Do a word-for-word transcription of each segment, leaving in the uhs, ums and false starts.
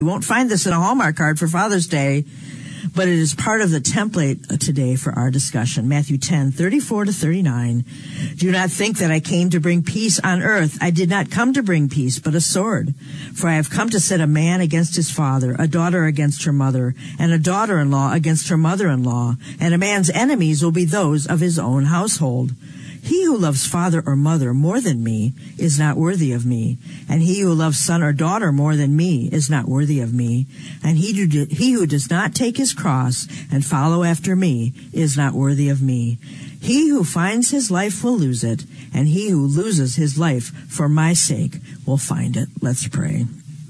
You won't find this in a Hallmark card for Father's Day, but it is part of the template today for our discussion. Matthew ten, thirty-four to thirty-nine. Do not think that I came to bring peace on earth. I did not come to bring peace, but a sword. For I have come to set a man against his father, a daughter against her mother, and a daughter-in-law against her mother-in-law. And a man's enemies will be those of his own household. He who loves father or mother more than me is not worthy of me, and he who loves son or daughter more than me is not worthy of me, and he who, do, he who does not take his cross and follow after me is not worthy of me. He who finds his life will lose it, and he who loses his life for my sake will find it. Let's pray.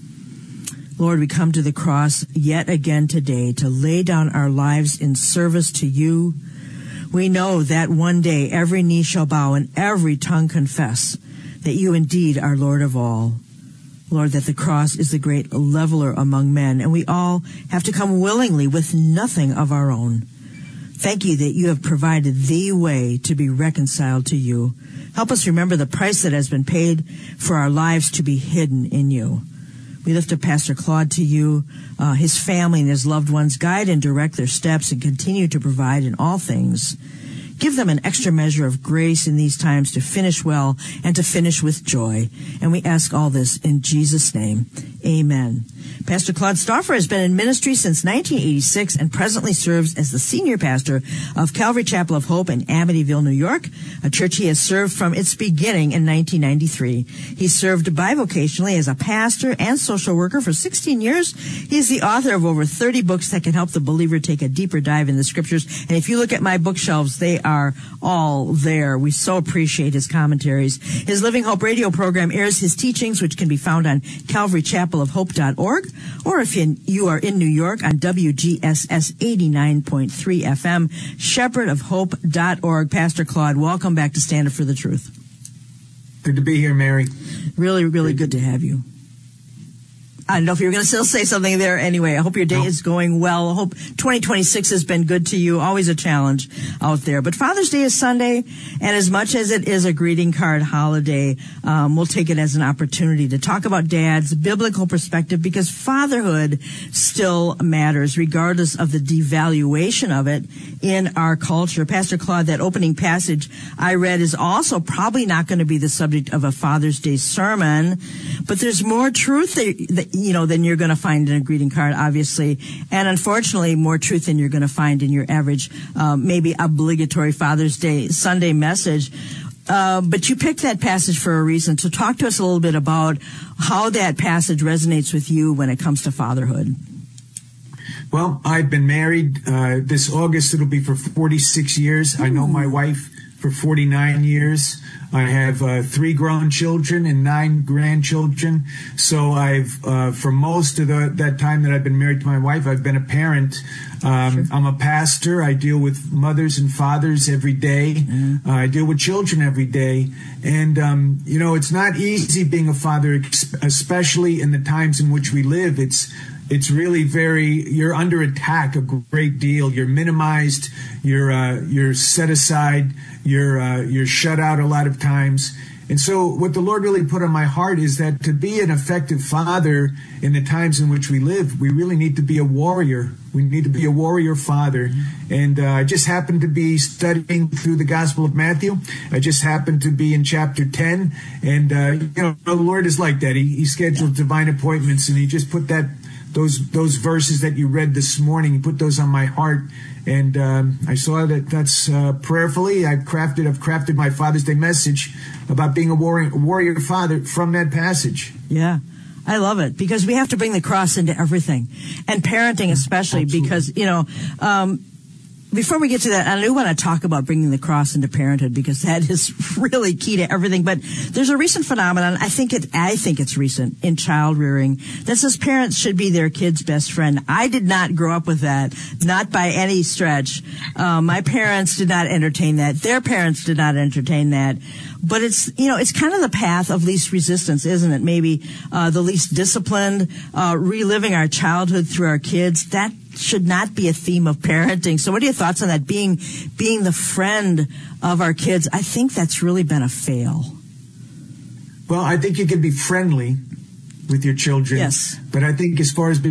Lord, we come to the cross yet again today to lay down our lives in service to you. We know that one day every knee shall bow and every tongue confess that you indeed are Lord of all. Lord, that the cross is the great leveler among men, and we all have to come willingly with nothing of our own. Thank you that you have provided the way to be reconciled to you. Help us remember the price that has been paid for our lives to be hidden in you. We lift up Pastor Claude to you, uh, his family and his loved ones. Guide and direct their steps and continue to provide in all things. Give them an extra measure of grace in these times to finish well and to finish with joy. And we ask all this in Jesus' name. Amen. Pastor Claude Stauffer has been in ministry since nineteen eighty-six and presently serves as the senior pastor of Calvary Chapel of Hope in Amityville, New York, a church he has served from its beginning in nineteen ninety-three. He served bivocationally as a pastor and social worker for sixteen years. He is the author of over thirty books that can help the believer take a deeper dive in the scriptures. And if you look at my bookshelves, they are all there. We so appreciate his commentaries. His Living Hope radio program airs his teachings, which can be found on calvary chapel of hope dot org. Or if you are in New York on W G S S eighty-nine point three F M, shepherd of hope dot org. Pastor Claude, welcome back to Stand Up for the Truth. Good to be here, Mary. Really, really good to have you. I don't know if you were going to still say something there. Anyway, I hope your day no. is going well. I hope twenty twenty-six has been good to you. Always a challenge out there. But Father's Day is Sunday, and as much as it is a greeting card holiday, um, we'll take it as an opportunity to talk about Dad's biblical perspective, because fatherhood still matters, regardless of the devaluation of it in our culture. Pastor Claude, that opening passage I read is also probably not going to be the subject of a Father's Day sermon, but there's more truth there, that, you know, than you're going to find in a greeting card, obviously, and unfortunately more truth than you're going to find in your average, um, maybe obligatory Father's Day Sunday message. Uh, but you picked that passage for a reason. So talk to us a little bit about how that passage resonates with you when it comes to fatherhood. Well, I've been married. Uh, this August, it'll be for forty-six years. I know my wife for forty-nine years. I have uh, three grown children and nine grandchildren. So I've, uh, for most of the, that time that I've been married to my wife, I've been a parent. Um, sure. I'm a pastor. I deal with mothers and fathers every day. Mm-hmm. Uh, I deal with children every day. And, um, you know, it's not easy being a father, especially in the times in which we live. It's, It's really very, you're under attack a great deal. You're minimized. You're, uh, you're set aside. You're, uh, you're shut out a lot of times. And so what the Lord really put on my heart is that to be an effective father in the times in which we live, we really need to be a warrior. We need to be a warrior father. And uh, I just happened to be studying through the Gospel of Matthew. I just happened to be in chapter ten. And, uh, you know, the Lord is like that. He, he schedules divine appointments, and he just put that Those those verses that you read this morning, you put those on my heart, and um, I saw that that's uh, prayerfully. I've crafted I've crafted my Father's Day message about being a warrior, warrior father from that passage. Yeah, I love it, because we have to bring the cross into everything, and parenting especially. Absolutely. Because you know. Um, Before we get to that, I do want to talk about bringing the cross into parenthood, because that is really key to everything. But there's a recent phenomenon, I think it, I think it's recent, in child rearing, that says parents should be their kids' best friend. I did not grow up with that, not by any stretch. Um, my parents did not entertain that. Their parents did not entertain that. But it's, you know, it's kind of the path of least resistance, isn't it? Maybe uh, the least disciplined, uh, reliving our childhood through our kids. That should not be a theme of parenting. So what are your thoughts on that, being being the friend of our kids? I think that's really been a fail. Well, I think you can be friendly, with your children. Yes. But I think as far as